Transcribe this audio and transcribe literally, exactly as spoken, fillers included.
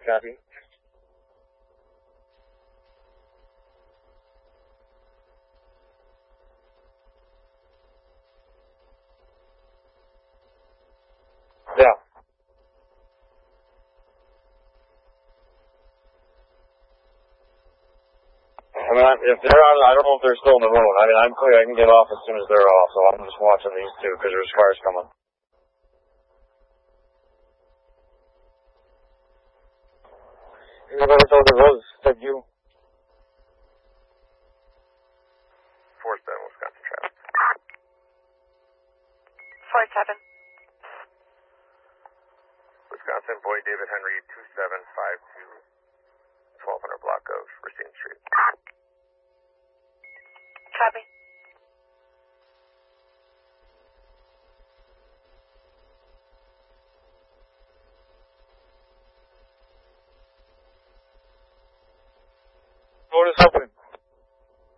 Copy. Yeah. I mean, I- if they're on, I don't know if they're still on the road. I mean, I'm clear. I can get off as soon as they're off, so I'm just watching these two because there's cars coming. Whoever told the roads said you. four seven, Wisconsin traffic. four seven. Wisconsin, Boy David Henry, two seven five two, twelve hundred block of Racine Street. Copy.